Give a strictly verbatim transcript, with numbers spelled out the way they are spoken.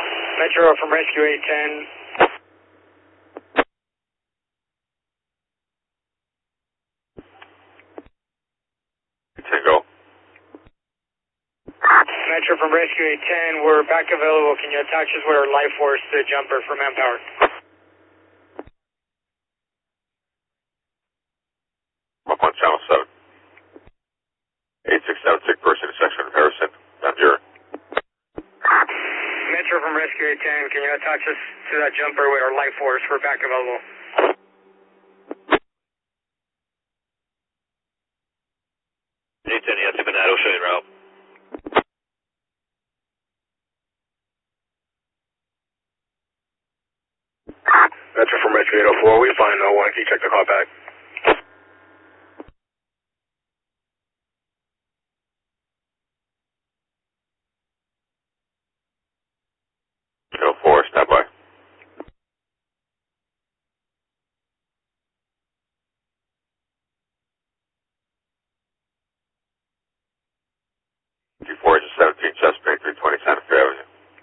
Metro from Rescue eight ten. Tango. Metro from Rescue eight ten, we're back available. Can you attach us with our life force to jumper for manpower? Up on channel seven. eight six seven, sick person, section of Harrison. Down here. Metro from Rescue eight ten, can you attach us to that jumper with our life force? We're back available. eight ten, yes, Manado, show you route. Metro from Rescue eight oh four, we find no one. Can you check the call back?